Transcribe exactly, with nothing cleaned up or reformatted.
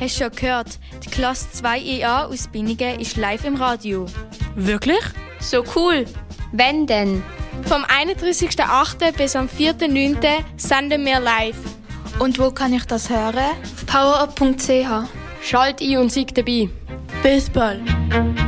Hast du schon gehört, die Klasse zwei E A aus Binningen ist live im Radio. Wirklich? So cool. Wann denn? Vom einunddreißigsten achten bis am vierten neunten senden wir live. Und wo kann ich das hören? Auf powerup punkt c h. Schalt ein und sei dabei. Bis bald.